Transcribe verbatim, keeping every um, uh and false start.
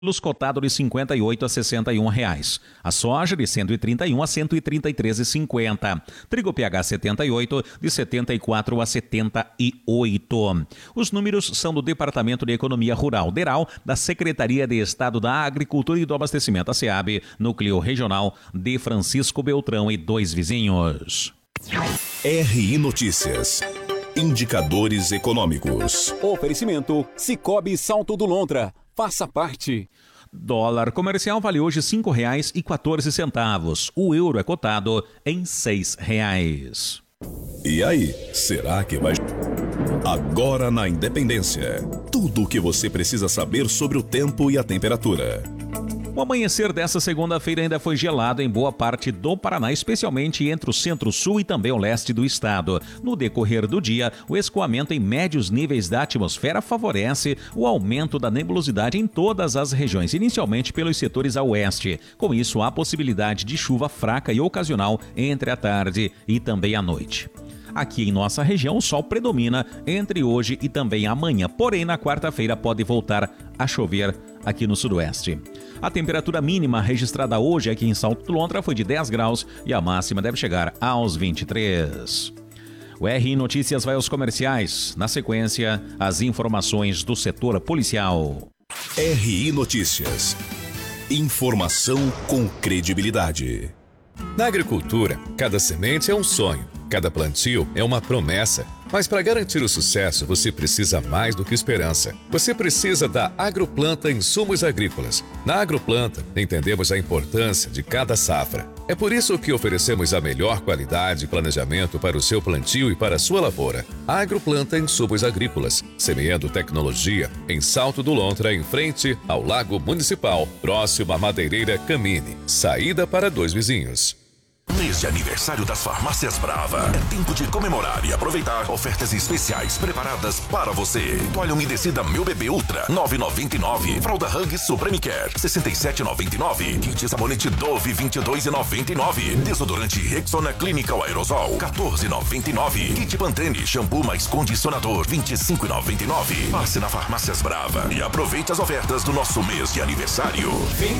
quilos cotado de cinquenta e oito a sessenta e um reais. A soja de cento e trinta e um a cento e trinta e três e cinquenta. Trigo P H setenta e oito de setenta e quatro a setenta e oito. Os números são do Departamento de Economia Rural, DERAL, da Secretaria de Estado da Agricultura e do Abastecimento, a SEAB, Núcleo Regional de Francisco Beltrão e dois vizinhos. R I Notícias. Indicadores econômicos. Oferecimento Cicobi Salto do Lontra. Faça parte. Dólar comercial vale hoje cinco reais e quatorze centavos. O euro é cotado em seis reais. E aí, será que vai... Agora na Independência, tudo o que você precisa saber sobre o tempo e a temperatura. O amanhecer dessa segunda-feira ainda foi gelado em boa parte do Paraná, especialmente entre o centro-sul e também o leste do estado. No decorrer do dia, o escoamento em médios níveis da atmosfera favorece o aumento da nebulosidade em todas as regiões, inicialmente pelos setores a oeste. Com isso, há possibilidade de chuva fraca e ocasional entre a tarde e também a noite. Aqui em nossa região, o sol predomina entre hoje e também amanhã, porém na quarta-feira pode voltar a chover aqui no sudoeste. A temperatura mínima registrada hoje aqui em Salto do Lontra foi de dez graus e a máxima deve chegar aos vinte e três. O R I Notícias vai aos comerciais. Na sequência, as informações do setor policial. R I Notícias. Informação com credibilidade. Na agricultura, cada semente é um sonho, cada plantio é uma promessa. Mas para garantir o sucesso, você precisa mais do que esperança. Você precisa da Agroplanta Insumos Agrícolas. Na Agroplanta, entendemos a importância de cada safra. É por isso que oferecemos a melhor qualidade e planejamento para o seu plantio e para a sua lavoura. Agroplanta Insumos Agrícolas, semeando tecnologia em Salto do Lontra, em frente ao Lago Municipal, próximo à Madeireira Camine. Saída para dois vizinhos. Mês de aniversário das Farmácias Brava. É tempo de comemorar e aproveitar ofertas especiais preparadas para você. Toalha umedecida Meu Bebê Ultra, nove reais e noventa e nove centavos. Fralda Hug Supreme Care, sessenta e sete reais e noventa e nove centavos. Kit sabonete Dove, vinte e dois reais e noventa e nove centavos. Desodorante Rexona Clinical Aerosol, quatorze reais e noventa e nove centavos. Kit Pantene Shampoo mais Condicionador, vinte e cinco reais e noventa e nove centavos. Passe na Farmácias Brava e aproveite as ofertas do nosso mês de aniversário. Vem